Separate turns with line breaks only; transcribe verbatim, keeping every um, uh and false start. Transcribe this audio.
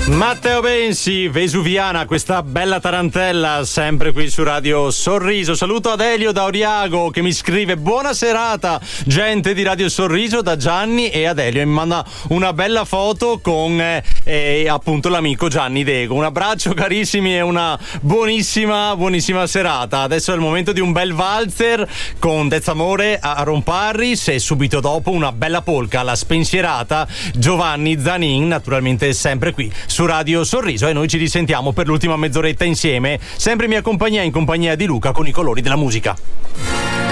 Matteo Bensi, Vesuviana, questa bella tarantella, sempre qui su Radio Sorriso. Saluto Adelio da Oriago che mi scrive: buona serata, gente di Radio Sorriso, da Gianni. E Adelio mi manda una bella foto con eh, eh, appunto l'amico Gianni Dego. Un abbraccio carissimi e una buonissima, buonissima serata. Adesso è il momento di un bel valzer con Dezzamore a Romparris e subito dopo una bella polka, la spensierata Giovanni Zanin, naturalmente sempre qui su Radio Sorriso, e noi ci risentiamo per l'ultima mezz'oretta insieme, sempre in mia compagnia, in compagnia di Luca, con i colori della musica.